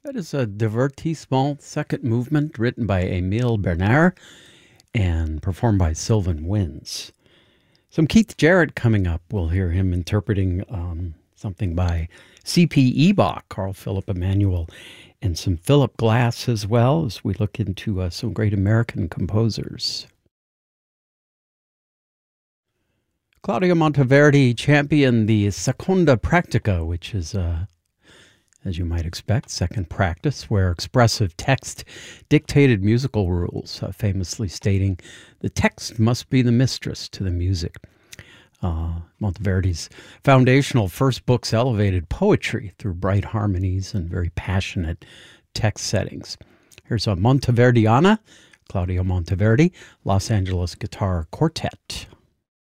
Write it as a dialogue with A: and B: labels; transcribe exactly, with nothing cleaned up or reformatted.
A: That is a divertissement second movement written by Emile Bernard and performed by Sylvan Winds. Some Keith Jarrett coming up. We'll hear him interpreting um, something by C P Ebach, Carl Philipp Emanuel, and some Philip Glass as well as we look into uh, some great American composers. Claudio Monteverdi championed the Seconda Practica, which is, uh, as you might expect, second practice, where expressive text dictated musical rules, uh, famously stating, the text must be the mistress to the music. Uh, Monteverdi's foundational first books elevated poetry through bright harmonies and very passionate text settings. Here's a Monteverdiana, Claudio Monteverdi, Los Angeles Guitar Quartet.